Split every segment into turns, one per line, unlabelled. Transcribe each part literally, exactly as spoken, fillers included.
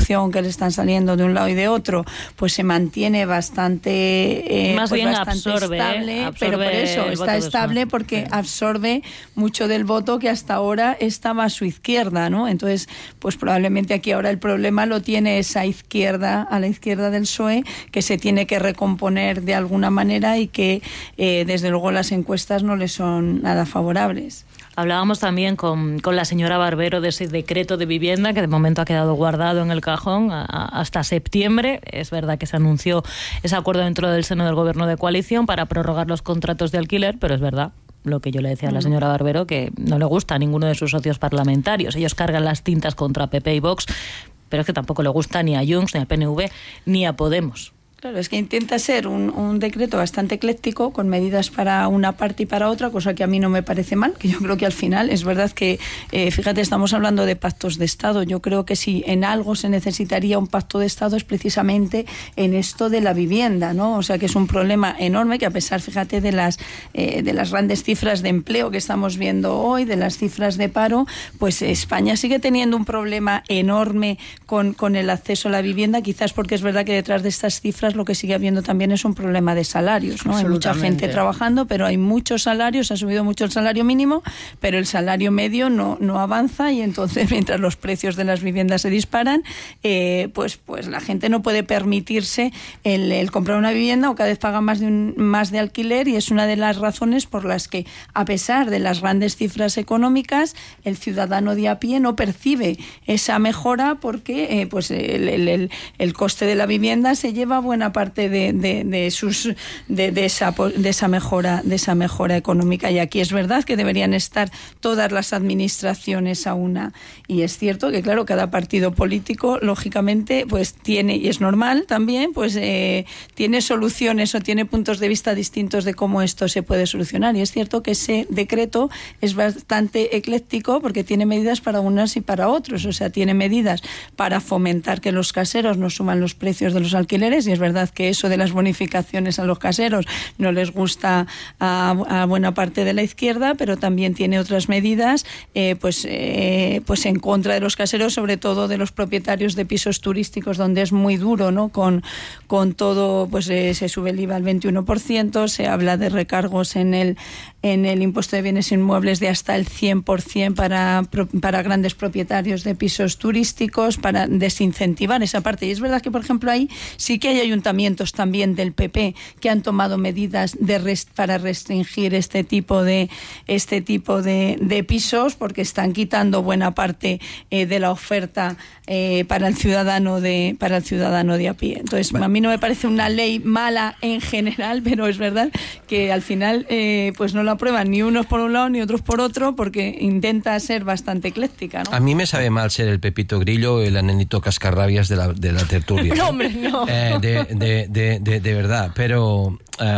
corrupción que le están saliendo de un lado y de otro, pues se mantiene bastante, eh,
Más
pues
bien
bastante
absorbe,
estable,
¿eh? Absorbe
pero por eso está estable porque
sí.
absorbe mucho del voto que hasta ahora estaba a su izquierda, ¿no? Entonces, pues probablemente aquí ahora el problema lo tiene esa izquierda, a la izquierda del P S O E, que se tiene que recomponer de alguna manera y que eh, desde luego las encuestas no le son nada favorables.
Hablábamos también con, con la señora Barbero de ese decreto de vivienda que de momento ha quedado guardado en el cajón a, a, hasta septiembre. Es verdad que se anunció ese acuerdo dentro del seno del gobierno de coalición para prorrogar los contratos de alquiler, pero es verdad lo que yo le decía a la señora Barbero, que no le gusta a ninguno de sus socios parlamentarios. Ellos cargan las tintas contra P P y Vox, pero es que tampoco le gusta ni a Junts, ni a P N V, ni a Podemos.
Claro, es que intenta ser un, un decreto bastante ecléctico, con medidas para una parte y para otra, cosa que a mí no me parece mal, que yo creo que al final es verdad que, eh, fíjate, estamos hablando de pactos de Estado. Yo creo que si en algo se necesitaría un pacto de Estado es precisamente en esto de la vivienda, ¿no? O sea, que es un problema enorme que a pesar, fíjate, de las, eh, de las grandes cifras de empleo que estamos viendo hoy, de las cifras de paro, pues España sigue teniendo un problema enorme con, con el acceso a la vivienda, quizás porque es verdad que detrás de estas cifras lo que sigue habiendo también es un problema de salarios, ¿no? Hay mucha gente trabajando, pero hay muchos salarios, ha subido mucho el salario mínimo, pero el salario medio no, no avanza, y entonces mientras los precios de las viviendas se disparan, eh, pues, pues la gente no puede permitirse el, el comprar una vivienda, o cada vez paga más de, un, más de alquiler, y es una de las razones por las que, a pesar de las grandes cifras económicas, el ciudadano de a pie no percibe esa mejora porque eh, pues el, el, el, el coste de la vivienda se lleva buena parte de, de, de sus de, de esa de esa mejora de esa mejora económica. Y aquí es verdad que deberían estar todas las administraciones a una, y es cierto que claro, cada partido político lógicamente pues tiene, y es normal también, pues eh, tiene soluciones o tiene puntos de vista distintos de cómo esto se puede solucionar, y es cierto que ese decreto es bastante ecléctico porque tiene medidas para unos y para otros. O sea, tiene medidas para fomentar que los caseros no suban los precios de los alquileres, y es verdad que eso de las bonificaciones a los caseros no les gusta a, a buena parte de la izquierda, pero también tiene otras medidas eh, pues, eh, pues en contra de los caseros, sobre todo de los propietarios de pisos turísticos, donde es muy duro, ¿no? Con, con todo, pues eh, se sube el I V A al veintiuno por ciento, se habla de recargos en el, en el impuesto de bienes inmuebles de hasta el cien por ciento para, para grandes propietarios de pisos turísticos, para desincentivar esa parte. Y es verdad que, por ejemplo, ahí sí que hay ayuntamientos también del P P que han tomado medidas de rest, para restringir este tipo de este tipo de, de pisos, porque están quitando buena parte eh, de la oferta eh, para el ciudadano de para el ciudadano de a pie. Entonces, bueno, a mí no me parece una ley mala en general, pero es verdad que al final eh, pues no la aprueban ni unos por un lado ni otros por otro, porque intenta ser bastante ecléctica, ¿no?
A mí me sabe mal ser el Pepito Grillo, el anenito cascarrabias de la, de la tertulia.
No, hombre, no.
Eh, de, de, de, de, de verdad, pero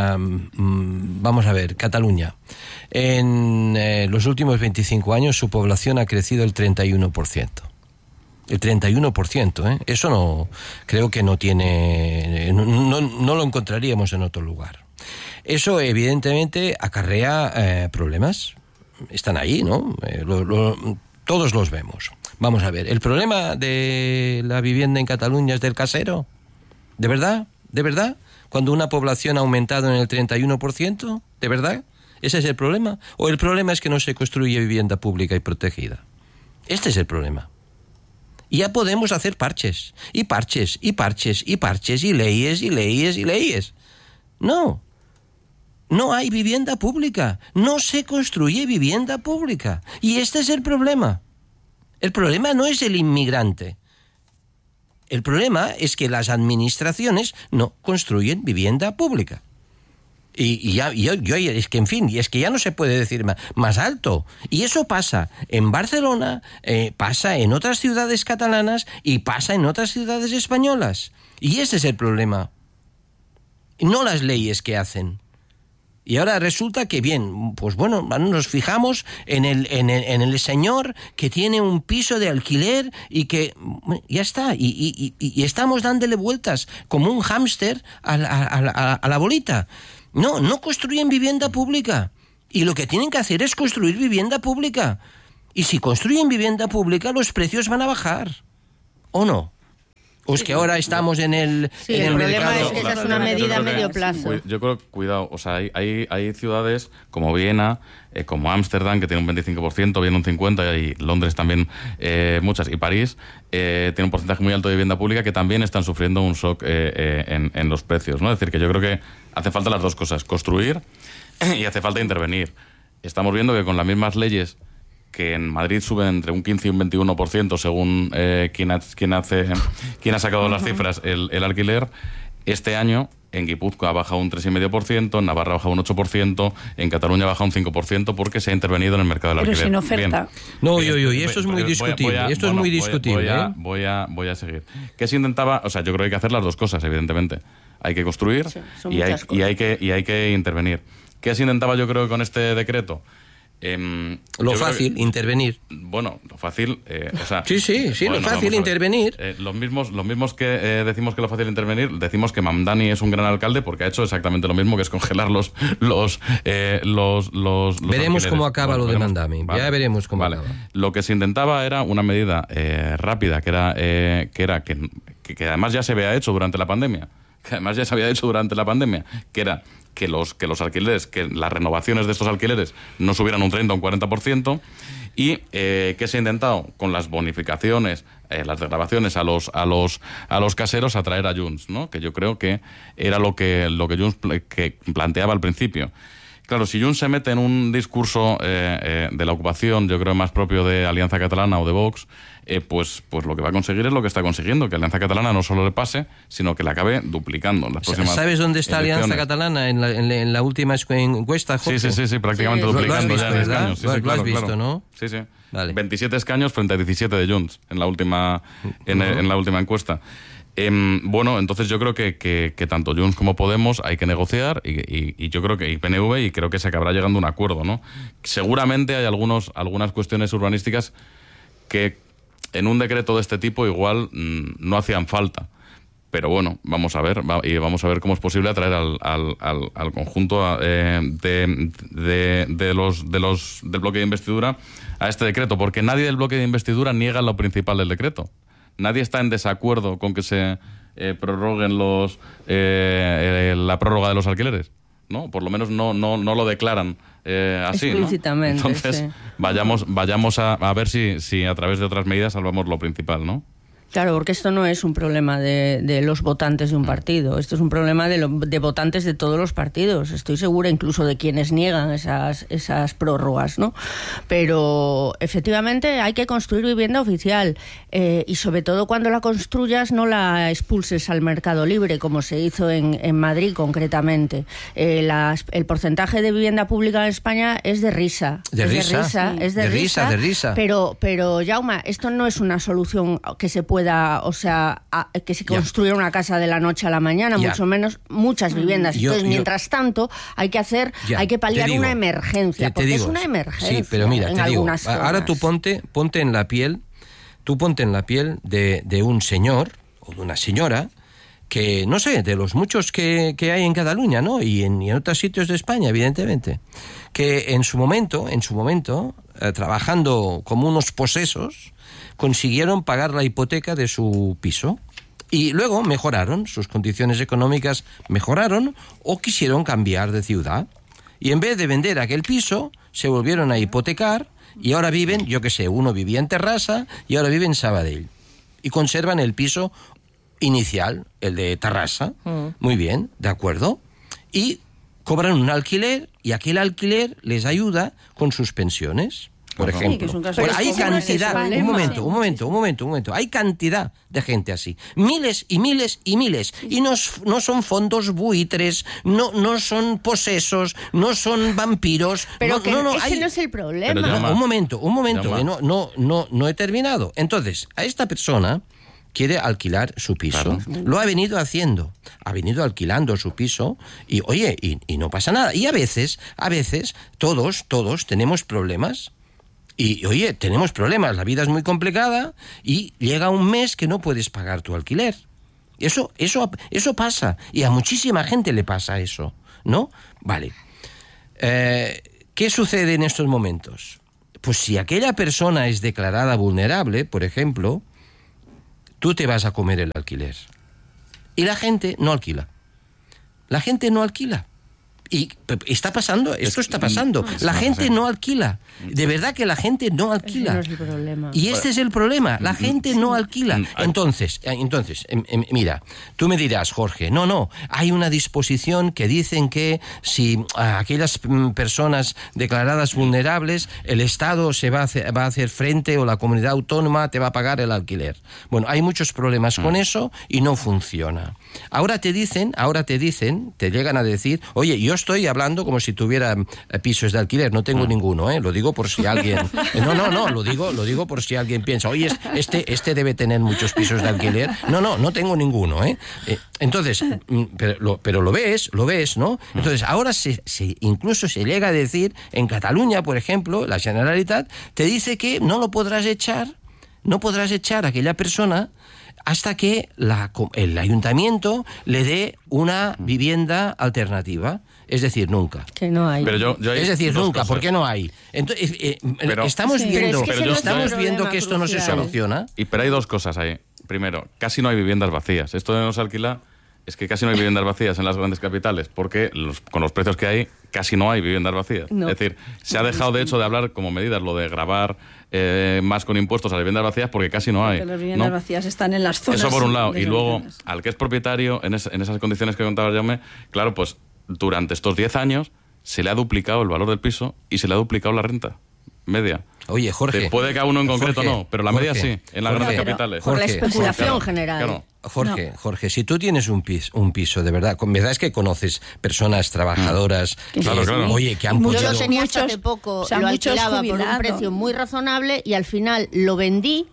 um, vamos a ver, Cataluña. En eh, los últimos veinticinco años su población ha crecido el treinta y uno por ciento. El treinta y uno por ciento, ¿eh? Eso no, creo que no tiene, no, no, no lo encontraríamos en otro lugar. Eso evidentemente acarrea eh, problemas. Están ahí, ¿no? Eh, lo, lo, todos los vemos. Vamos a ver, ¿el problema de la vivienda en Cataluña es del casero? ¿De verdad? ¿De verdad? Cuando una población ha aumentado en el treinta y uno por ciento, ¿de verdad? ¿Ese es el problema? ¿O el problema es que no se construye vivienda pública y protegida? Este es el problema. Y ya podemos hacer parches, y parches, y parches, y parches, y leyes, y leyes, y leyes. No. No hay vivienda pública. No se construye vivienda pública. Y este es el problema. El problema no es el inmigrante. El problema es que las administraciones no construyen vivienda pública. Y, y ya, yo, yo, es que en fin, y es que ya no se puede decir más, más alto. Y eso pasa en Barcelona, eh, pasa en otras ciudades catalanas y pasa en otras ciudades españolas. Y ese es el problema. No las leyes que hacen. Y ahora resulta que, bien, pues bueno, nos fijamos en el, en el, en el señor que tiene un piso de alquiler y que ya está, y, y, y, y estamos dándole vueltas como un hámster a la, a, la, a la bolita. No, no construyen vivienda pública. Y lo que tienen que hacer es construir vivienda pública. Y si construyen vivienda pública, los precios van a bajar. ¿O no? ¿O es que ahora estamos en el,
sí,
en
el,
el
problema
mercado?
es que esa es una medida a medio plazo.
Yo creo, cuidado, o sea, hay, hay, hay ciudades como Viena, eh, como Ámsterdam, que tiene un veinticinco por ciento, Viena un cincuenta por ciento, y Londres también eh, muchas, y París eh, tiene un porcentaje muy alto de vivienda pública que también están sufriendo un shock eh, eh, en, en los precios, ¿no? Es decir, que yo creo que hace falta las dos cosas, construir y hace falta intervenir. Estamos viendo que con las mismas leyes que en Madrid suben entre un quince y un veintiuno por ciento según eh, quien, ha, quien, hace, quien ha sacado las cifras, el, el alquiler, este año en Guipúzcoa baja un tres coma cinco por ciento, en Navarra baja un ocho por ciento, en Cataluña baja un cinco por ciento porque se ha intervenido en el mercado del
Pero
alquiler.
sin oferta.
Bien.
No,
Bien.
yo, yo, y esto es muy
Voy a-
discutible,
voy a-
esto
bueno,
es muy
voy a-
discutible.
Voy a,
¿eh?
voy, a, voy a seguir. ¿Qué se intentaba? O sea, yo creo que hay que hacer las dos cosas, evidentemente. Hay que construir
Sí, son
y, hay,
muchas
y, hay
cosas.
que, y hay que intervenir. ¿Qué se intentaba yo creo con este decreto? Em,
Lo
yo creo
fácil,
que-
intervenir.
Bueno, lo fácil, eh, o sea...
Sí, sí, sí, lo
bueno,
fácil,
vamos a ver.
intervenir.
Eh, los mismos, los mismos que eh, decimos que lo fácil intervenir, decimos que Mamdani es un gran alcalde porque ha hecho exactamente lo mismo, que es congelar los los eh, los, los, los
Veremos
alquileres.
cómo acaba lo de
veremos.
Mamdani, ya veremos cómo
vale.
acaba.
Lo que se intentaba era una medida eh, rápida, que era eh, que era que, que, que además ya se había hecho durante la pandemia, que además ya se había hecho durante la pandemia, que era que los que los alquileres, que las renovaciones de estos alquileres no subieran un treinta o un cuarenta por ciento. Y eh, ¿qué se ha intentado? Con las bonificaciones, eh, las desgravaciones a los a los a los caseros, atraer a Junts, ¿no? Que yo creo que era lo que lo que Junts pl- que planteaba al principio. Claro, si Junts se mete en un discurso eh, eh, de la ocupación, yo creo más propio de Alianza Catalana o de Vox, eh, pues, pues lo que va a conseguir es lo que está consiguiendo, que Alianza Catalana no solo le pase, sino que la acabe duplicando en las próximas
¿Sabes dónde está Alianza
elecciones.
Catalana en la, en la, en la última encuesta, Jorge?
Sí, sí, sí, sí, prácticamente
Sí.
Lo- lo has
duplicando
visto,
ya en
¿verdad?
escaños. Sí,
Lo-
sí,
lo has
claro,
visto,
claro.
¿no?
Sí, sí.
Vale.
veintisiete escaños frente a diecisiete de Junts en la última, en, en la última encuesta. Em, bueno, entonces yo creo que, que, que tanto Junts como Podemos hay que negociar y, y, y yo creo que y P N V y creo que se acabará llegando a un acuerdo, ¿no? Seguramente hay algunos, algunas cuestiones urbanísticas que en un decreto de este tipo igual mmm, no hacían falta. Pero bueno, vamos a ver, va, y vamos a ver cómo es posible atraer al, al, al, al conjunto eh, de, de, de los, de los del bloque de investidura a este decreto, porque nadie del bloque de investidura niega lo principal del decreto. Nadie está en desacuerdo con que se eh, prorroguen los eh, eh, la prórroga de los alquileres, ¿no? Por lo menos no no no lo declaran eh, así, ¿no?
Explícitamente,
Entonces
sí.
vayamos vayamos a, a ver si si a través de otras medidas salvamos lo principal, ¿no?
Claro, porque esto no es un problema de, de los votantes de un partido, esto es un problema de, lo, de votantes de todos los partidos. Estoy segura incluso de quienes niegan esas, esas prórrogas, ¿no? Pero efectivamente hay que construir vivienda oficial eh, y sobre todo cuando la construyas no la expulses al mercado libre, como se hizo en, en Madrid concretamente. Eh, las, el porcentaje de vivienda pública en España es de risa.
De
es
risa,
de risa,
sí.
es de,
De risa,
risa,
de risa.
Pero, pero Jaume, esto no es una solución que se pueda, o sea, a, que se
Ya.
construya una casa de la noche a la mañana,
Ya.
mucho menos muchas viviendas.
Yo-
Entonces,
yo-
mientras tanto, hay que hacer,
Ya,
hay que
te
paliar
digo,
una emergencia,
te- te
porque
digo,
es una emergencia.
Sí, pero mira,
en
te digo,
algunas
ahora
zonas.
tú ponte, ponte en la piel, tú ponte en la piel de, de un señor o de una señora que, no sé, de los muchos que, que hay en Cataluña, ¿no? Y en, y en otros sitios de España, evidentemente, que en su momento, en su momento, eh, trabajando como unos posesos, consiguieron pagar la hipoteca de su piso. Y luego mejoraron, sus condiciones económicas mejoraron o quisieron cambiar de ciudad. Y en vez de vender aquel piso, se volvieron a hipotecar y ahora viven, yo qué sé, uno vivía en Terrassa y ahora vive en Sabadell. Y conservan el piso inicial, el de Terrassa. Mm. Muy bien, de acuerdo. Y cobran un alquiler y aquel alquiler les ayuda con sus pensiones. Por
Ajá.
ejemplo,
Sí, que es un caso
Bueno,
de
hay
escoger
cantidad,
ese
un
problema.
momento, un momento, un momento, un momento, hay cantidad de gente así, miles y miles y miles, y no, no son fondos buitres, no, no son posesos, no son vampiros,
Pero
no,
que
no, no,
ese
hay-
no es el problema.
Pero
No,
llama-
un momento, un momento,
llama-
eh, no, no, no, no he terminado. Entonces, a esta persona quiere alquilar su piso.
Claro.
Lo ha venido haciendo, ha venido alquilando su piso y, oye, y, y no pasa nada. Y a veces, a veces, todos, todos tenemos problemas. Y, oye, tenemos problemas, la vida es muy complicada y llega un mes que no puedes pagar tu alquiler. Eso, eso, eso pasa, y a muchísima gente le pasa eso, ¿no? Vale. Eh, ¿Qué sucede en estos momentos? Pues si aquella persona es declarada vulnerable, por ejemplo, tú te vas a comer el alquiler. Y la gente no alquila. La gente no alquila. Y está pasando, esto está pasando. La gente no alquila. De verdad que la gente no alquila.
Ese no es el problema.
Y este es el problema. La gente no alquila. Entonces, entonces, mira, tú me dirás, Jorge, no, no, hay una disposición que dicen que si a aquellas personas declaradas vulnerables, el Estado se va a hacer, va a hacer frente o la comunidad autónoma te va a pagar el alquiler. Bueno, hay muchos problemas con eso y no funciona. Ahora te dicen, ahora te dicen, te llegan a decir, oye, yo estoy hablando como si tuviera pisos de alquiler, no tengo ninguno, ¿eh? Lo digo por si alguien... No, no, no, lo digo, lo digo por si alguien piensa, oye, este, este debe tener muchos pisos de alquiler. No, no, no tengo ninguno, ¿eh? Entonces, pero lo, pero lo ves, lo ves, ¿no? Entonces, ahora se, se, incluso se llega a decir, en Cataluña, por ejemplo, la Generalitat te dice que no lo podrás echar, no podrás echar a aquella persona hasta que la, el ayuntamiento le dé una vivienda alternativa. Es decir, nunca.
Que no hay.
Pero yo, yo hay
es decir, nunca,
cosas.
¿por qué no hay? Entonces, eh,
pero,
estamos
sí,
viendo,
pero es que
yo,
estamos
yo,
viendo que esto no se soluciona.
Y pero hay dos cosas ahí. Primero, casi no hay viviendas vacías. Esto de no se alquila es que casi no hay viviendas vacías en las grandes capitales, porque los, con los precios que hay, casi no hay viviendas vacías.
No.
Es decir, se ha dejado de hecho de hablar como medidas lo de gravar eh, más con impuestos a las viviendas vacías porque casi no hay.
Porque las viviendas
¿no?
vacías están en las zonas.
Eso por un lado. Y luego,
deshabitadas.
al que es propietario, en, es, en esas condiciones que contaba Jaume, claro, pues durante estos diez años se le ha duplicado el valor del piso y se le ha duplicado la renta media.
Oye, Jorge.
Puede que a uno en concreto
Jorge,
no, pero la
Jorge,
media sí, en las
Jorge,
grandes capitales.
Por la
Jorge,
especulación
claro,
general.
claro.
Jorge,
No.
Jorge, si tú tienes un piso, un piso de verdad, con verdad es que conoces personas trabajadoras,
Que
Claro,
sí,
claro.
oye, que han
Y
Yo
podido...
lo tenía
muchos-
hasta hace poco,
o sea,
lo
muchos
alquilaba por un
jubilados.
precio muy razonable y al final lo vendí,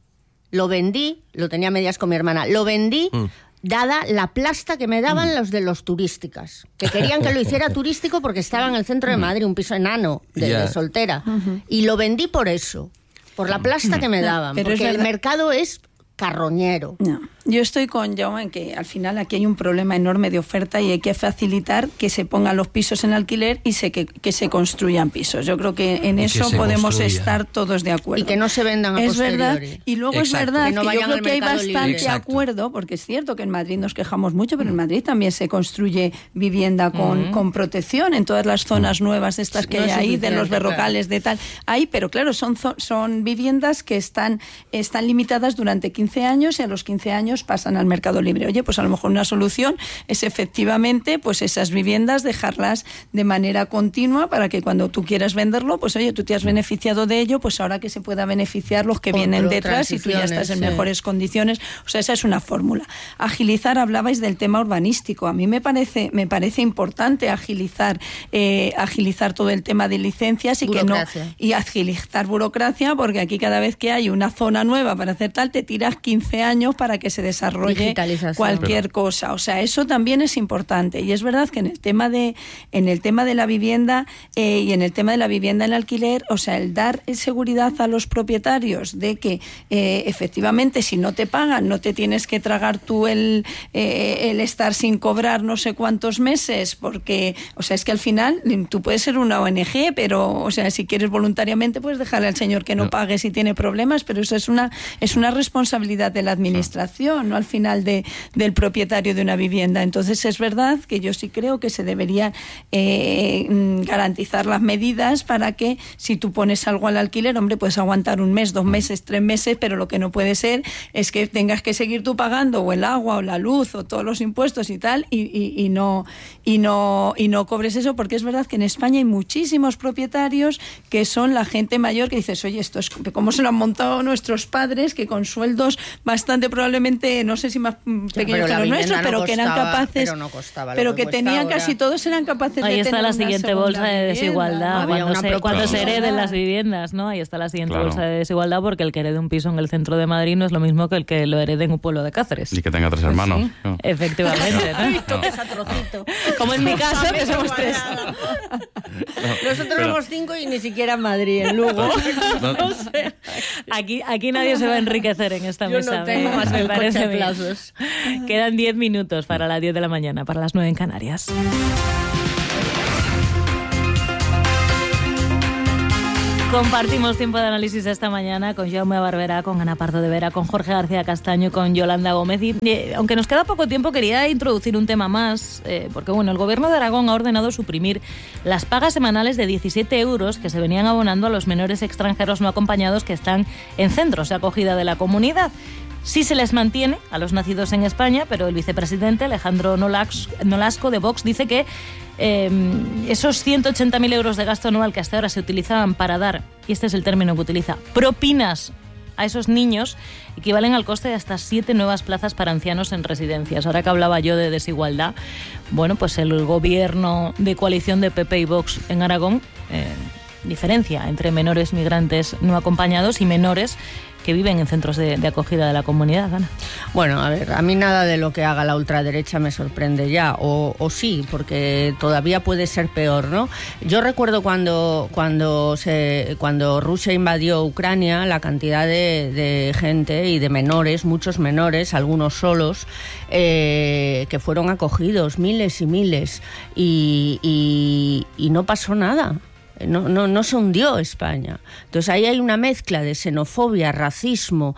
lo vendí, lo tenía a medias con mi hermana, lo vendí
Mm.
dada la plasta que me daban los de los turísticas, que querían que lo hiciera turístico porque estaba en el centro de Madrid, un piso enano de,
Ya.
de soltera. Y lo vendí por eso, por la plasta que me
No,
daban,
pero es
porque el
verdad.
mercado es carroñero.
No. Yo estoy con Jaume en que al final aquí hay un problema enorme de oferta y hay que facilitar que se pongan los pisos en alquiler y se, que, que se construyan pisos. Yo creo que en
Y que
eso
se
podemos
construya.
estar todos de acuerdo.
Y que no se vendan a
Es
posteriori.
verdad. Y luego
Exacto.
es verdad
Que
que,
no
yo
vayan
creo
al
que hay
mercado libre.
bastante
Exacto.
acuerdo, porque es cierto que en Madrid nos quejamos mucho, pero en Madrid también se construye vivienda con, con protección en todas las zonas nuevas estas que
No
hay
es
ahí, de
suficiente,
los berrocales, de tal. Ahí, pero claro, son, zo- son viviendas que están, están limitadas durante quince años y a los quince años pasan al mercado libre. Oye, pues a lo mejor una solución es efectivamente pues esas viviendas dejarlas de manera continua para que cuando tú quieras venderlo, pues oye, tú te has beneficiado de ello, pues ahora que se pueda beneficiar los que
Por
vienen detrás y tú ya
transiciones,
estás en
sí.
mejores condiciones. O sea, esa es una fórmula. Agilizar, hablabais del tema urbanístico. A mí me parece, me parece importante agilizar, eh, agilizar todo el tema de licencias y que no
Burocracia.
y agilizar burocracia, porque aquí cada vez que hay una zona nueva para hacer tal, te tiras quince años para que se desarrolle
Digitalización.
cualquier cosa. O sea, eso también es importante. Y es verdad que en el tema de, en el tema de la vivienda eh, y en el tema de la vivienda en alquiler, o sea, el dar seguridad a los propietarios de que eh, efectivamente si no te pagan, no te tienes que tragar tú el, eh, el estar sin cobrar no sé cuántos meses, porque, o sea, es que al final tú puedes ser una O N G, pero, o sea, si quieres voluntariamente, puedes dejarle al señor que no pague si tiene problemas, pero eso es una, es una responsabilidad de la administración, no al final de, del propietario de una vivienda. Entonces es verdad que yo sí creo que se deberían eh, garantizar las medidas para que si tú pones algo al alquiler, hombre, puedes aguantar un mes, dos meses, tres meses, pero lo que no puede ser es que tengas que seguir tú pagando o el agua o la luz o todos los impuestos y tal y, y, y no y no y no cobres eso, porque es verdad que en España hay muchísimos propietarios que son la gente mayor que dices, oye, esto es como se lo han montado nuestros padres, que con sueldos bastante probablemente, no sé si más mm,
Ya,
pequeños
pero
que
la
los
vivienda
nuestros,
no
pero que eran
costaba-
capaces,
pero no costaba lo
pero
que
que
cuesta
tenían
ahora.
casi todos eran capaces
Ahí
de
está
tener
la
una
siguiente
segunda
bolsa de
vivienda,
desigualdad.
¿no?
Había
Cuando
una
se, cuando se
propuesta.
hereden las viviendas, ¿no? Ahí está la siguiente
Claro.
bolsa de desigualdad, porque el que herede un piso en el centro de Madrid no es lo mismo que el que lo herede en un pueblo de Cáceres.
Y que tenga tres hermanos. Claro.
Efectivamente, ¿no?
Esa trocito.
Como en mi caso, que somos tres.
Nosotros
Pero-
somos cinco y ni siquiera en Madrid, en Lugo.
No,
Aquí, aquí nadie se va a enriquecer en esta
Yo
mesa.
no tengo
me-
más que
me
el coche
parece
a
bien.
plazos.
Quedan diez minutos para las diez de la mañana, para las nueve en Canarias. Compartimos tiempo de análisis esta mañana con Jaume Barberá, con Ana Pardo de Vera, con Jorge García Castaño, con Yolanda Gómez. Y eh, aunque nos queda poco tiempo, quería introducir un tema más, eh, porque bueno, el Gobierno de Aragón ha ordenado suprimir las pagas semanales de diecisiete euros que se venían abonando a los menores extranjeros no acompañados que están en centros de acogida de la comunidad. Sí se les mantiene a los nacidos en España, pero el vicepresidente Alejandro Nolasco de Vox dice que eh, esos ciento ochenta mil euros de gasto anual que hasta ahora se utilizaban para dar, y este es el término que utiliza, propinas a esos niños, equivalen al coste de hasta siete nuevas plazas para ancianos en residencias. Ahora que hablaba yo de desigualdad, bueno, pues el gobierno de coalición de P P y Vox en Aragón eh, diferencia entre menores migrantes no acompañados y menores que viven en centros de, de acogida de la comunidad, Ana.
Bueno, a ver, a mí nada de lo que haga la ultraderecha me sorprende ya, o, o sí, porque todavía puede ser peor, ¿no? Yo recuerdo cuando, cuando, se, cuando Rusia invadió Ucrania, la cantidad de, de gente y de menores, muchos menores, algunos solos, eh, que fueron acogidos, miles y miles, y, y, y no pasó nada. No, no, no se hundió España. Entonces ahí hay una mezcla de xenofobia, racismo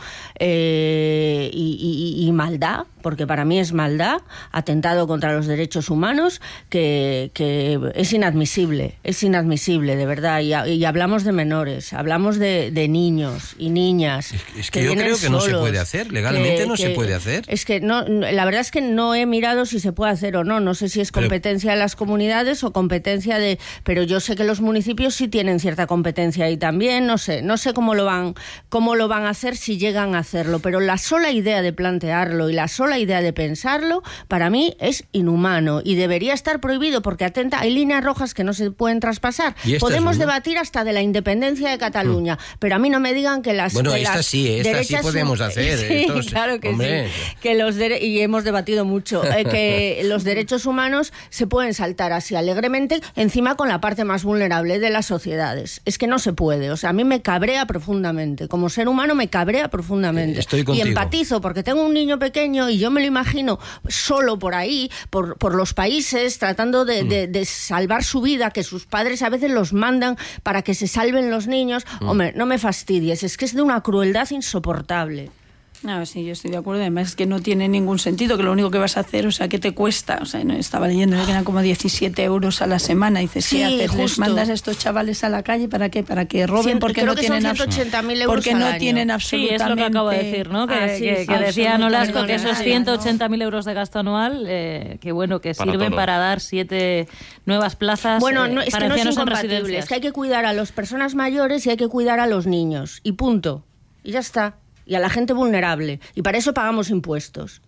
eh, y, y, y maldad, porque para mí es maldad, atentado contra los derechos humanos, que, que es inadmisible, es inadmisible, de verdad. Y, y hablamos de menores, hablamos de, de niños y niñas.
Es, es que, que yo creo que solos, no se puede hacer, legalmente que, no que, se puede hacer.
Es que no, la verdad es que no he mirado si se puede hacer o no, no sé si es competencia pero, de las comunidades o competencia de... Pero yo sé que los municipios sí tienen cierta competencia ahí también, no sé, no sé cómo lo van, cómo lo van a hacer si llegan a hacerlo, pero la sola idea de plantearlo y la sola idea de pensarlo, para mí es inhumano y debería estar prohibido porque atenta, hay líneas rojas que no se pueden traspasar. Podemos es debatir hasta de la independencia de Cataluña, mm. pero a mí no me digan que las
Bueno,
que
esta
las
sí, esta sí podemos hacer.
Sí,
estos,
claro que
hombre.
sí, que los dere- y hemos debatido mucho, eh, que los derechos humanos se pueden saltar así alegremente, encima con la parte más vulnerable de las sociedades. Es que no se puede. O sea, a mí me cabrea profundamente. Como ser humano me cabrea profundamente.
Estoy contigo.
Y empatizo porque tengo un niño pequeño y yo me lo imagino solo por ahí, por, por los países, tratando de, mm. de, de salvar su vida, que sus padres a veces los mandan para que se salven los niños. Mm. Hombre, no me fastidies. Es que es de una crueldad insoportable.
No, sí, yo estoy de acuerdo. Además es que no tiene ningún sentido, que lo único que vas a hacer, o sea, ¿qué te cuesta? O sea, no, estaba leyendo que eran como diecisiete euros a la semana. Dices,
sí,
¿qué haces?
Justo.
¿Les mandas a estos chavales a la calle para qué? ¿Para que roben?
Siempre,
porque no tienen,
ciento ochenta mil euros
porque
al
no
año.
tienen absolutamente...
Sí, es lo que acabo de decir, ¿no? Que,
ah, sí,
que,
sí,
que decía Nolasco que esos ciento ochenta mil
¿no?
euros de gasto anual, eh, que bueno, que
para
sirven
todo.
para dar siete nuevas plazas
bueno,
eh,
no, es
para
que no es
ancianos en
incompatible.
residencias.
Es que hay que cuidar a las personas mayores y hay que cuidar a los niños. Y punto. Y ya está. Y a la gente vulnerable. Y para eso pagamos impuestos.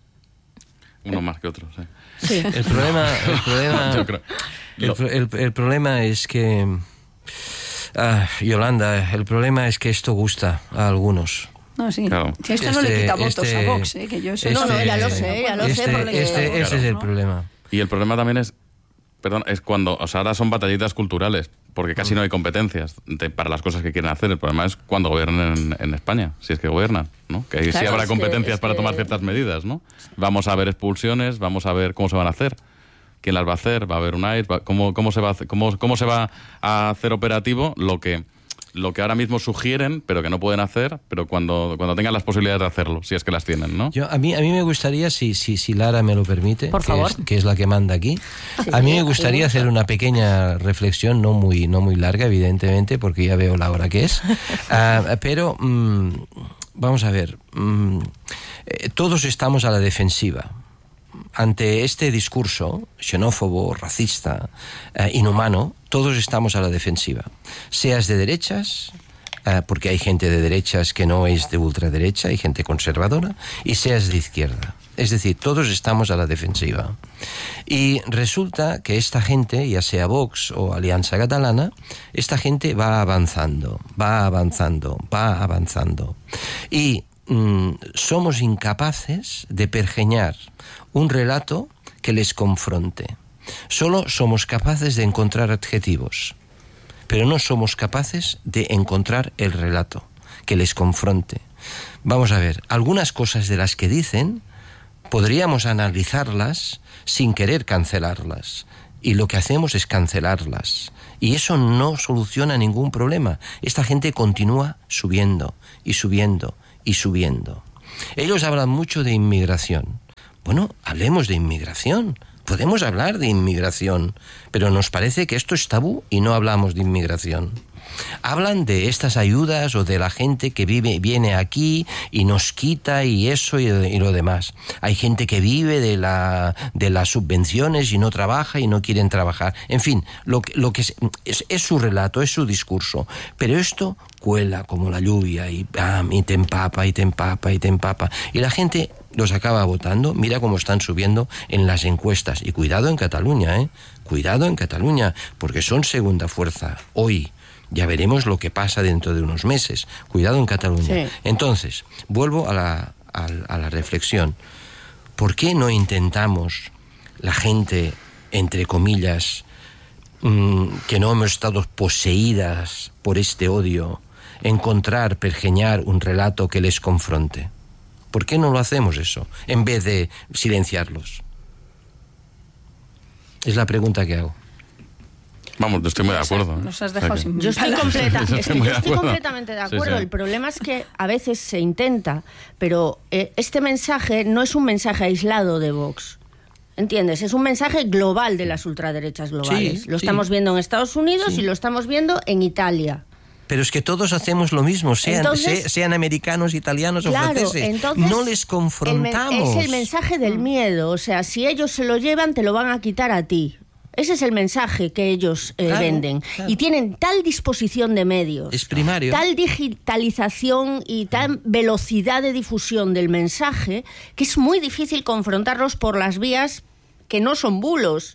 Uno más que otro, sí.
Sí.
El problema, el problema,
Yo creo.
el, el, el problema es que, ah, Yolanda, el problema es que esto gusta a algunos.
No, sí.
Claro.
Si esto
Este-
no le quita votos
este-
a Vox, ¿eh? Que yo sé.
este-
No, no, ya lo sé, ya lo sé,
este,
porque-
este- ese
Claro.
es el problema.
Y el problema también es, perdón, es cuando, o sea, ahora son batallitas culturales, porque casi no hay competencias de- para las cosas que quieren hacer. El problema es cuando gobiernen en, en España, si es que gobiernan, ¿no? Que ahí sí
Claro,
habrá
es que-
competencias
es
para
que-
tomar ciertas medidas, ¿no? Vamos a ver expulsiones, vamos a ver cómo se van a hacer, quién las va a hacer, va a haber un A I R, va- cómo, cómo se va a hacer, cómo, cómo se va a hacer operativo lo que lo que ahora mismo sugieren, pero que no pueden hacer, pero cuando, cuando tengan las posibilidades de hacerlo, si es que las tienen, ¿no?
Yo, a, mí, a mí me gustaría, si, si, si Lara me lo permite,
Por
que,
favor.
Es, que es la que manda aquí, a mí me gustaría hacer una pequeña reflexión, no muy, no muy larga, evidentemente, porque ya veo la hora que es, uh, pero mm, vamos a ver, mm, eh, todos estamos a la defensiva ante este discurso xenófobo, racista, eh, inhumano. Todos estamos a la defensiva, seas de derechas, eh, porque hay gente de derechas que no es de ultraderecha, hay gente conservadora, y seas de izquierda. Es decir, todos estamos a la defensiva. Y resulta que esta gente, ya sea Vox o Alianza Catalana, esta gente va avanzando, va avanzando, va avanzando. Y mm, somos incapaces de pergeñar un relato que les confronte. Solo somos capaces de encontrar adjetivos, pero no somos capaces de encontrar el relato que les confronte. Vamos a ver, algunas cosas de las que dicen podríamos analizarlas sin querer cancelarlas, y lo que hacemos es cancelarlas Y eso no soluciona ningún problema. Esta gente continúa subiendo y subiendo y subiendo. Ellos hablan mucho de inmigración. Bueno, hablemos de inmigración. Podemos hablar de inmigración, pero nos parece que esto es tabú y no hablamos de inmigración. Hablan de estas ayudas o de la gente que vive, viene aquí y nos quita y eso y, y lo demás. Hay gente que vive de, la, de las subvenciones y no trabaja y no quieren trabajar. En fin, lo que, lo que es, es, es su relato, es su discurso. Pero esto cuela como la lluvia y, bam, y te empapa y te empapa y te empapa. Y la gente los acaba votando. Mira cómo están subiendo en las encuestas. Y cuidado en Cataluña, ¿eh? Cuidado en Cataluña, porque son segunda fuerza hoy. Ya veremos lo que pasa dentro de unos meses. Cuidado en Cataluña. Sí. Entonces, vuelvo a la, a, a la reflexión. ¿Por qué no intentamos la gente, entre comillas, mmm, que no hemos estado poseídas por este odio, encontrar, pergeñar un relato que les confronte? ¿Por qué no lo hacemos eso, en vez de silenciarlos? Es la pregunta que hago.
Vamos, estoy muy de acuerdo. ¿eh?
Nos has dejado
o sea,
sin
yo estoy, completa,
yo
es que yo estoy completamente de acuerdo. Sí, sí. El problema es que a veces se intenta, pero eh, este mensaje no es un mensaje aislado de Vox. ¿Entiendes? Es un mensaje global de las ultraderechas globales.
Sí,
lo
sí.
estamos viendo en Estados Unidos
sí.
y lo estamos viendo en Italia.
Pero es que todos hacemos lo mismo, sean,
entonces,
se, sean americanos, italianos
claro,
o franceses.
Entonces,
no les confrontamos.
El es el mensaje del miedo. O sea, si ellos se lo llevan, te lo van a quitar a ti. Ese es el mensaje que ellos eh,
claro,
venden.
Claro.
Y tienen tal disposición de medios,
es primario.
Tal digitalización y tal velocidad de difusión del mensaje, que es muy difícil confrontarlos por las vías que no son bulos.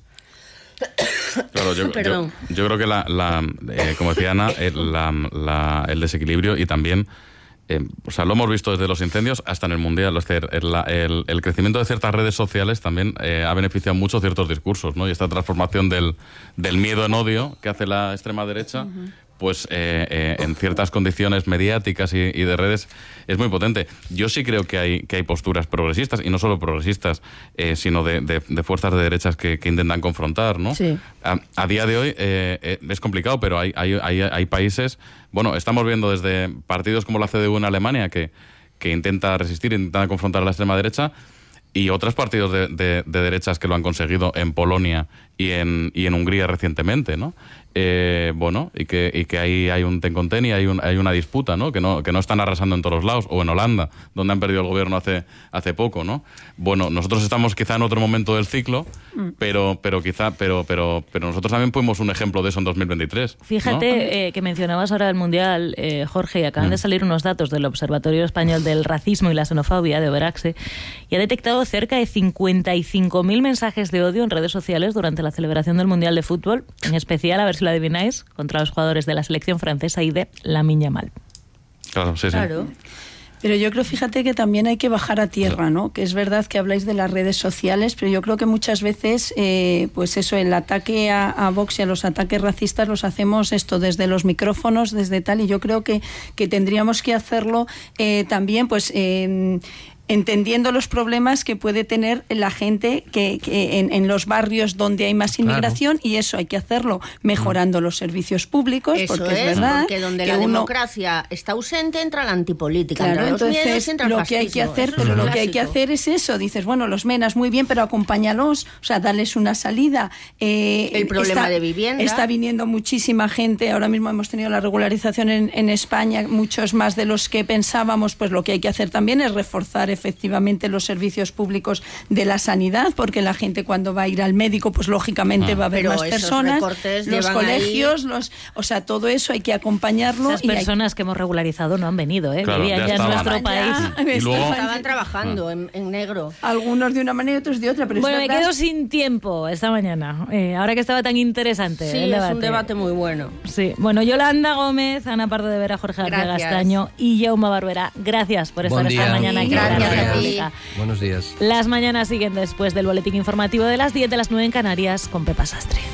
Claro, yo, yo, yo creo que la, la eh, como decía Ana, el, la, la, el desequilibrio y también Eh, o sea, lo hemos visto desde los incendios hasta en el Mundial. Es decir, el, el, el crecimiento de ciertas redes sociales también eh, ha beneficiado mucho ciertos discursos, ¿no? Y esta transformación del, del miedo en odio que hace la extrema derecha, uh-huh. pues eh, eh, en ciertas condiciones mediáticas y, y de redes es muy potente. Yo sí creo que hay, que hay posturas progresistas, y no solo progresistas, eh, sino de, de, de fuerzas de derechas que, que intentan confrontar, ¿no?
Sí.
A, a día de hoy eh, eh, es complicado, pero hay, hay, hay, hay países... Bueno, estamos viendo desde partidos como la C D U en Alemania, que, que intenta resistir, intenta confrontar a la extrema derecha, y otros partidos de, de, de derechas que lo han conseguido en Polonia y en, y en Hungría recientemente, ¿no? Eh, bueno, y que, y que ahí hay un ten con ten y hay, un, hay una disputa, ¿no? Que, ¿no? que no están arrasando en todos los lados, o en Holanda, donde han perdido el gobierno hace, hace poco, ¿no? Bueno, nosotros estamos quizá en otro momento del ciclo, mm. pero, pero quizá, pero, pero, pero nosotros también fuimos un ejemplo de eso en dos mil veintitrés.
Fíjate, ¿no? eh, que mencionabas ahora el Mundial, eh, Jorge, y acaban mm. de salir unos datos del Observatorio Español del Racismo y la Xenofobia, de Overaxe, y ha detectado cerca de cincuenta y cinco mil mensajes de odio en redes sociales durante la celebración del Mundial de Fútbol, en especial, a ver si lo adivináis, contra los jugadores de la selección francesa y de Lamine Yamal.
Claro, sí, sí.
Claro. Pero yo creo, fíjate, que también hay que bajar a tierra, ¿no? Que es verdad que habláis de las redes sociales, pero yo creo que muchas veces, eh, pues eso, el ataque a, a Vox y a los ataques racistas los hacemos esto desde los micrófonos, desde tal, y yo creo que, que tendríamos que hacerlo eh, también, pues... Eh, entendiendo los problemas que puede tener la gente que, que en, en los barrios donde hay más inmigración, claro. Y eso hay que hacerlo mejorando los servicios públicos,
eso
porque es,
es
verdad
porque donde
que
la
uno...
democracia está ausente entra la antipolítica,
claro,
entra los
entonces
miedos, entra el
lo
fascismo,
que hay que hacer
es
lo
clásico.
que hay que hacer es eso, dices, bueno, los menas muy bien, pero acompáñalos, o sea, darles una salida.
Eh, el problema
está,
de vivienda,
está viniendo muchísima gente, ahora mismo hemos tenido la regularización en, en España, muchos más de los que pensábamos, pues lo que hay que hacer también es reforzar efectivamente los servicios públicos de la sanidad, porque la gente cuando va a ir al médico, pues lógicamente ah, va a haber más personas, los colegios, ahí... los, o sea, todo eso hay que acompañarlo.
Las personas hay... que hemos regularizado no han venido, ¿eh?
Claro,
vivían ya, ya en nuestro país.
Ya, y luego... estaban trabajando ah. en, en negro.
Algunos de una manera y otros de otra. Pero
bueno,
es
me quedo sin tiempo esta mañana, eh, ahora que estaba tan interesante.
Sí,
el debate.
Es un debate muy bueno.
Sí, bueno, Yolanda Gómez, Ana Pardo de Vera, Jorge García Castaño y Jaume Barbera, gracias por estar esta mañana aquí.
Gracias a ti.
Buenos días.
Las mañanas siguen después del boletín informativo de las diez, de las nueve en Canarias, con Pepa Sastre.